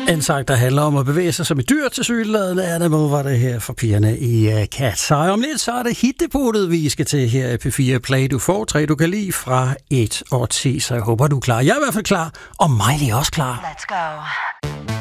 En sang, der handler om at bevæge sig som et dyr til sygeladende. Anna Mo var det her for pigerne i Cats. Og om lidt, så er det hitdepotet, vi skal til her i P4 Play. Du får 3, du kan lide fra 1 og 10, så jeg håber, du er klar. Jeg er i hvert fald klar, og Miley er også klar. Let's go.